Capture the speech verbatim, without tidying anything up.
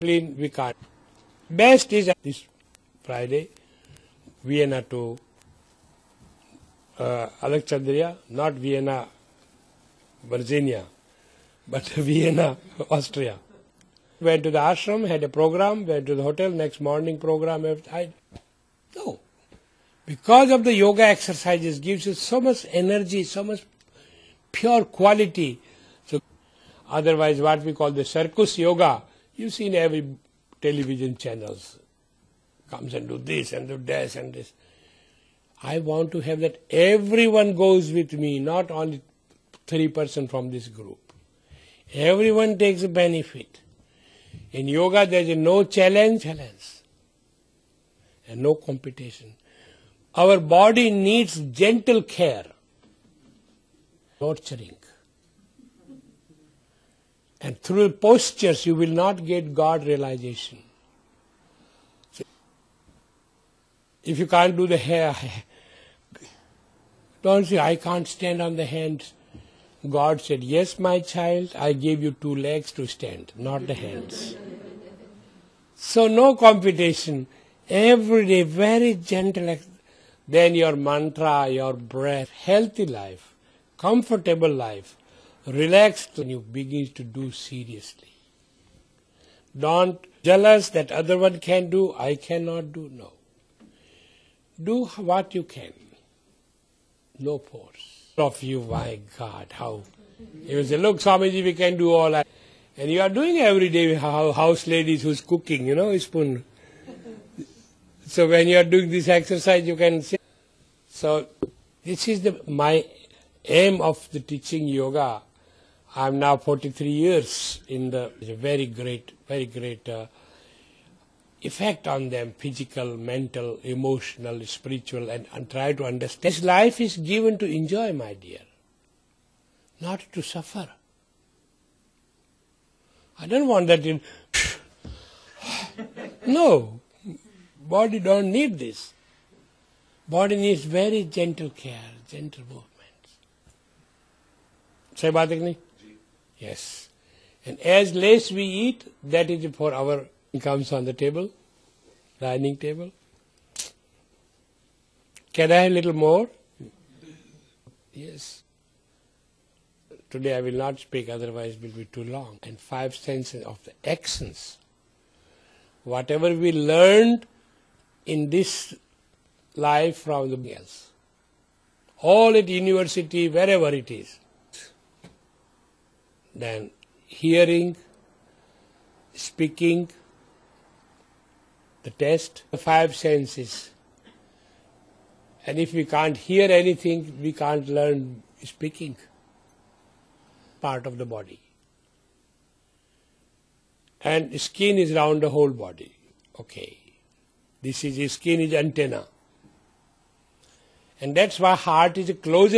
Clean, we can't. Best is this Friday, Vienna to uh, Alexandria, not Vienna, Virginia, but Vienna, Austria. Went to the ashram, had a program, went to the hotel, next morning program. I, no. Because of the yoga exercises gives you so much energy, so much pure quality. So otherwise what we call the circus yoga, you see in every television channels. Comes and do this and do this and this. I want to have that everyone goes with me, not only three percent from this group. Everyone takes a benefit. In yoga there is no challenge, challenge and no competition. Our body needs gentle care, nurturing. And through postures you will not get God realization. So if you can't do the hair, don't say, I can't stand on the hands. God said, yes, my child, I gave you two legs to stand, not the hands. So no competition. Every day, very gentle. Then your mantra, your breath, healthy life, comfortable life, relaxed, and you begin to do seriously. Don't jealous that other one can do, I cannot do. No. Do what you can. No force. Of you, my God, how you say, look, Swamiji, we can do all that. And you are doing every day house ladies who's cooking, you know, spoon. So when you are doing this exercise, you can say. So this is the my aim of the teaching yoga. I am now forty-three years in the very great, very great uh, effect on them, physical, mental, emotional, spiritual, and, and try to understand. This life is given to enjoy, my dear, not to suffer. I don't want that in... No, body don't need this. Body needs very gentle care, gentle movements. Say baat hai ki nahi? Yes. And as less we eat, that is for our comes on the table, dining table. Can I have a little more? Yes. Today I will not speak, otherwise it will be too long. And five senses of the actions. Whatever we learned in this life from the else. All at university, wherever it is. Then hearing, speaking, the test, the five senses. And if we can't hear anything, we can't learn speaking. Part of the body. And skin is around the whole body. Okay. This is, skin is antenna. And that's why heart is a closer